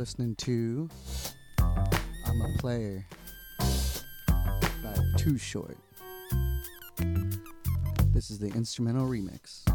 listening to I'm a Player by Too Short. This is the instrumental remix.